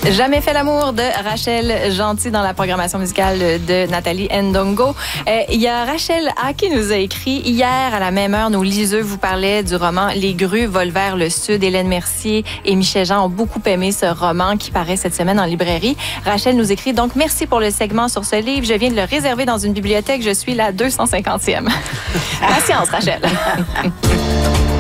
Jamais fait l'amour de Rachel Gentil dans la programmation musicale de Nathalie Ndongo. Il y a Rachel A qui nous a écrit hier à la même heure. Nos liseux vous parlaient du roman Les grues volent vers le sud. Hélène Mercier et Michel Jean ont beaucoup aimé ce roman qui paraît cette semaine en librairie. Rachel nous écrit donc merci pour le segment sur ce livre. Je viens de le réserver dans une bibliothèque. Je suis la 250e. Patience, Rachel.